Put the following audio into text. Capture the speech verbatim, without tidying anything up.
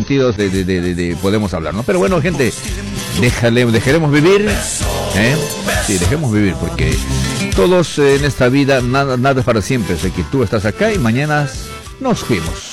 sentidos de, de, de, de, de podemos hablar, ¿no? Pero bueno, gente, déjale, dejaremos vivir, ¿eh? Sí, dejemos vivir, porque todos eh, en esta vida, nada, nada es para siempre. Sé que tú estás acá y mañana nos fuimos.